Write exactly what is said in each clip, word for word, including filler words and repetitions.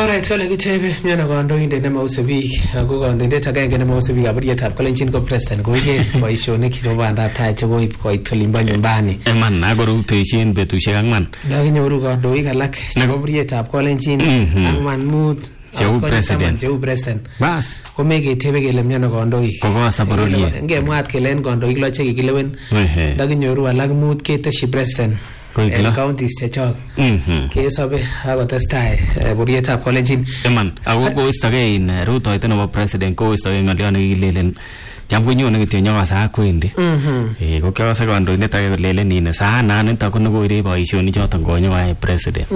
Alright, wala kitebe myana kandoindet nemause biik ako kandoindet agenge nemause biik aburietab Kalenjin ko president koige boisionik chebo bandab tai cheboib koit olimbo nyumbani. Eman akoruteshin betusiek ang'wan. Ndakinyoru kandoik alak chebo burietab Kalenjin ang'wan mut cheu president cheu president. Bas komeketebe kele myana kandoik. Kokosa bororiet. Ngemwaat kele en kandoik lo chekikilewen. Ndakinyoru alak mut keteshi president. En counties chechok kesobe akotestai burietab Kalenjin. Eman ako koistogei in rutoito nebo president koistogei ng'olyo nekikilelen cham konyone kityo nyokasa kwendi. Eh ko kyose kandoindet age kolelen in sana nito ko nekoire boisionik choton konyokoyai president.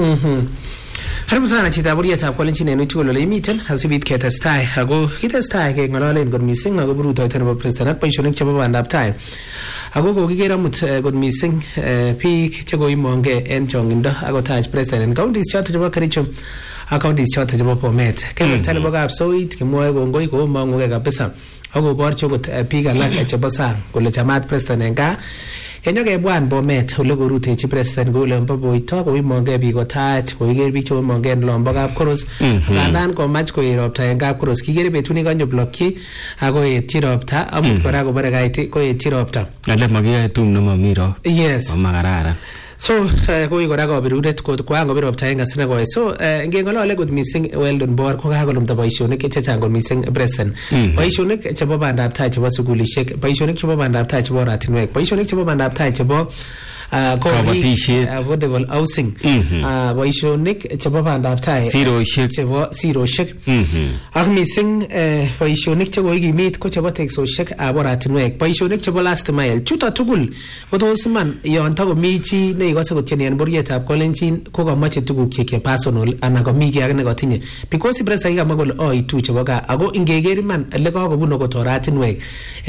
Karibu sana chita burietab Kalenjin en uchul ole imiten asibit ketestai ako kitestai keng'ololen kot missing ako rutoito nebo president ak boisionik chebo bandab tai. Ako kokiker amut kot missing biik chekoimongei en chong'indo akotach president en counties choton chebo Kericho ak counties choton chebo Bomet. Kebeberta nebo Kapsoit kimwoe kongoi komong'ugei kabisa akoborchi okot biik alak chebo sang kole chamat president en gaa kenyokebwan Bomet ole korutechi president ko ole mbo Boito koimongei biik kotach koiker biik cheimongei en lombo Kapkoros ngandan komach koet ropta en Kapkoros kikere betut nekonyo blokyi ako etyi ropta amut kora kobore kait koetyi ropta ngale makiyoe tum nemami rop yes makararan. So koi kora kabiruret kot kwang kobir ropta en kasina koi so ngeng'olole kot missing Weldon Bor ko kakolumda boisionik chechang kot missing president boisionik chebo bandab tai chebo sukulishek boisionik chebo bandab tai chebo oratinwek boisionik chebo bandab tai chebo kabatisiet affordable housing boisionik chebo bandab tai siroshek chebo siroshek ak missing boisionik chekoikimit ko chebo teksosiek ab oratinwek boisionik chebo last mile chuto tugul kotos iman yon takomi chi neikose kotieni en burietab Kalenjin ko kamoche tuguk che personal anan komi kiy age nekotinye because president kikamwa kole oitu chebo gaa ako ingeker iman ele kakobun okot oratinwek